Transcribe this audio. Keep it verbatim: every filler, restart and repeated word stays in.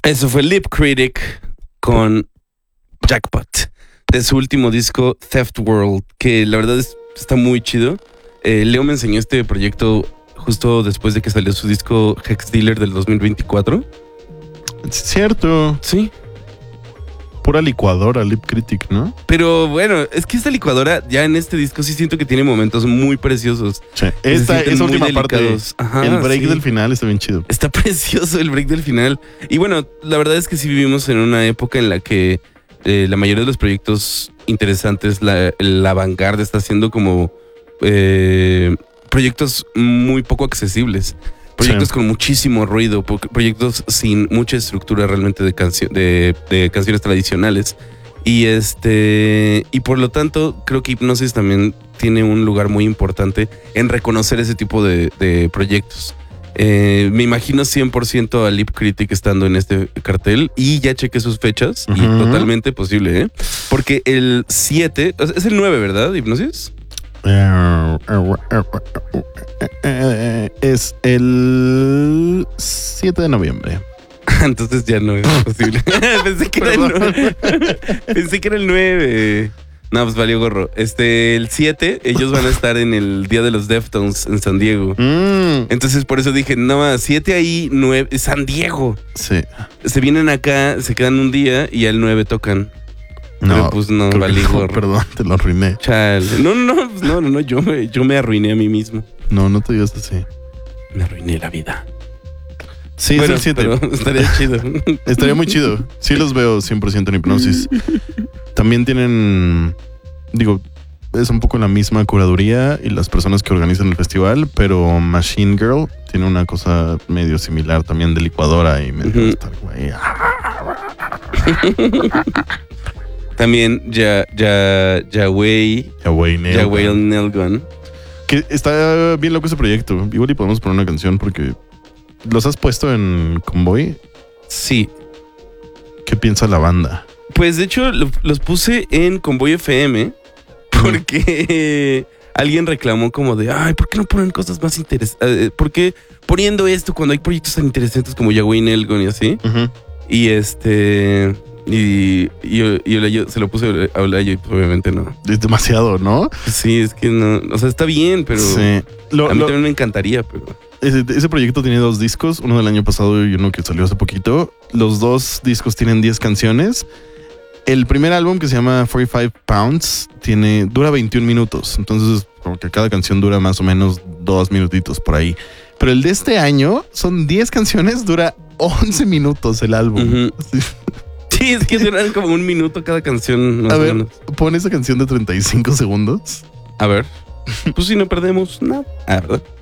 Eso fue Lip Critic con Jackpot, de su último disco Theft World, que la verdad es, está muy chido. Eh, Leo me enseñó este proyecto justo después de que salió su disco Hex Dealer del dos mil veinticuatro. Es cierto. Sí. Pura licuadora, Lip Critic, ¿no? Pero bueno, es que esta licuadora ya en este disco sí siento que tiene momentos muy preciosos. Sí. Esta, esa última parte, Ajá, el break sí. del final está bien chido. Está precioso el break del final. Y bueno, la verdad es que sí vivimos en una época en la que eh, la mayoría de los proyectos interesantes, la, la vanguardia está haciendo como eh, proyectos muy poco accesibles. Proyectos sí. con muchísimo ruido, proyectos sin mucha estructura realmente de, cancio- de, de canciones tradicionales. Y este y por lo tanto, creo que Hipnosis también tiene un lugar muy importante en reconocer ese tipo de, de proyectos. Eh, me imagino cien por ciento a Lip Critic estando en este cartel y ya chequé sus fechas uh-huh. y totalmente posible, ¿eh? Porque el siete, es el nueve, ¿verdad? Hipnosis. Es el siete de noviembre. Entonces ya no es posible. Pensé que era el nueve. Pensé que era el nueve. No, pues valió gorro. Este, el siete, ellos van a estar en el Día de los Deftones en San Diego. Mm. Entonces por eso dije, no, siete ahí, nueve, San Diego. Sí. Se vienen acá, se quedan un día y al nueve tocan. No, pero pues no, valí no, gorro. Perdón, te lo arruiné. Chale. No, no, no, no, no, no, yo me, yo me arruiné a mí mismo. No, no te digas así. Me arruiné la vida. Sí, bueno, es el siete. Pero estaría chido. Estaría muy chido. Sí los veo cien por ciento en Hipnosis. También tienen, digo, es un poco la misma curaduría y las personas que organizan el festival, pero Machine Girl tiene una cosa medio similar también de licuadora y medio uh-huh. estar, güey. También ya, ya, Yahweh, Yahweh Nelgun. Que está bien loco ese proyecto. Igual y podemos poner una canción porque ¿los has puesto en Convoy? Sí. ¿Qué piensa la banda? Pues de hecho lo, los puse en Convoy F M porque alguien reclamó como de, ay, ¿por qué no ponen cosas más interesantes? ¿Por qué poniendo esto cuando hay proyectos tan interesantes como Yahweh Nelgun y así? Uh-huh. Y este... Y, y yo, yo, yo se lo puse a hablar y obviamente no. Es demasiado, ¿no? Sí, es que no. O sea, está bien, pero sí. lo, a mí lo, también me encantaría, pero... Ese, ese proyecto tiene dos discos, uno del año pasado y uno que salió hace poquito. Los dos discos tienen diez canciones. El primer álbum, que se llama cuarenta y cinco Pounds, tiene, dura veintiún minutos. Entonces, como que cada canción dura más o menos dos minutitos por ahí. Pero el de este año son diez canciones, dura once minutos el álbum. Uh-huh. Sí. Sí, es que duran como un minuto cada canción. A ver, menos. Pon esa canción de treinta y cinco segundos. A ver. Pues si no perdemos nada. Ah, ¿verdad?